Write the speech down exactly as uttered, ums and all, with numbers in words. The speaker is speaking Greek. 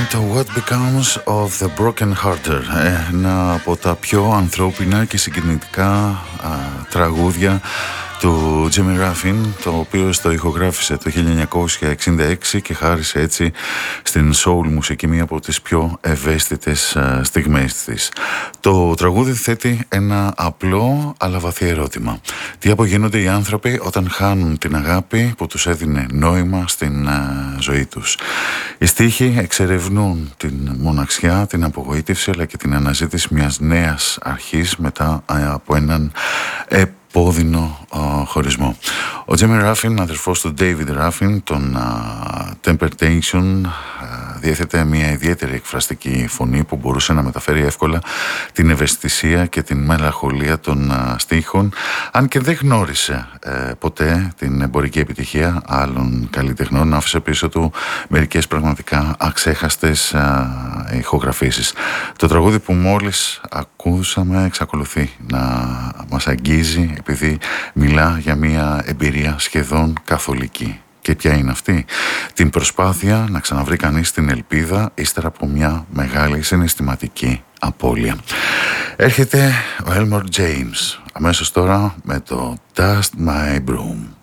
το What Becomes of the Broken Hearted, ένα από τα πιο ανθρώπινα και συγκινητικά α, τραγούδια του Jimmy Ruffin, το οποίο το ηχογράφησε το χίλια εννιακόσια εξήντα έξι και χάρισε έτσι στην soul μουσική μία από τις πιο ευαίσθητες α, στιγμές της. Το τραγούδι θέτει ένα απλό αλλά βαθύ ερώτημα. Τι απογίνονται οι άνθρωποι όταν χάνουν την αγάπη που τους έδινε νόημα στην α, ζωή τους. Οι στίχοι εξερευνούν την μοναξιά, την απογοήτευση αλλά και την αναζήτηση μιας νέας αρχής μετά από έναν επώδυνο uh, χωρισμό. Ο Jimmy Ruffin, αδερφός του David Ruffin, τον uh, Temptation, uh, διέθετε μια ιδιαίτερη εκφραστική φωνή που μπορούσε να μεταφέρει εύκολα την ευαισθησία και την μελαγχολία των uh, στίχων, αν και δεν γνώρισε uh, ποτέ την εμπορική επιτυχία άλλων καλλιτεχνών, άφησε πίσω του μερικές πραγματικά αξέχαστες uh, ηχογραφήσεις. Το τραγούδι που μόλις ακούσαμε εξακολουθεί να μας αγγίζει επειδή μιλά για μια εμπειρία σχεδόν καθολική. Και ποια είναι αυτή? Την προσπάθεια να ξαναβρει κανείς την ελπίδα ύστερα από μια μεγάλη συναισθηματική απώλεια. Έρχεται ο Elmore James αμέσως τώρα με το Dust My Broom.